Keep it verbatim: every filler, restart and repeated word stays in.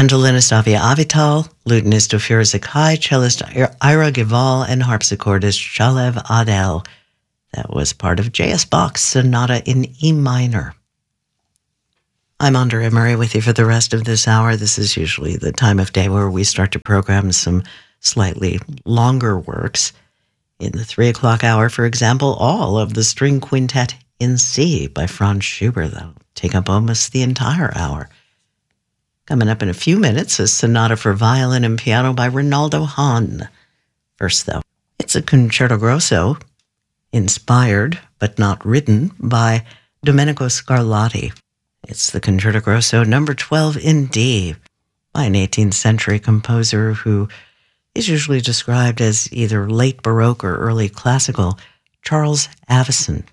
Mandolinist Avia Avital, lutenist Ophir Zakai, cellist Ira Gival, and harpsichordist Shalev Adel. That was part of J S Bach's Sonata in E minor. I'm Andrea Murray with you for the rest of this hour. This is usually the time of day where we start to program some slightly longer works. In the three o'clock hour, for example, all of the String Quintet in C by Franz Schubert. That'll take up almost the entire hour. Coming up in a few minutes, a sonata for violin and piano by Rinaldo Hahn. First, though, it's a concerto grosso, inspired but not written, by Domenico Scarlatti. It's the Concerto Grosso number twelve in D by an eighteenth century composer who is usually described as either late Baroque or early classical, Charles Avison.